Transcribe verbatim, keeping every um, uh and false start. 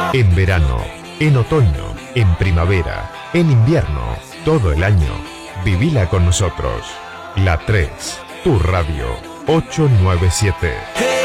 En verano, en otoño, en primavera, en invierno, todo el año, vivila con nosotros. La tres, tu radio, ocho nueve siete.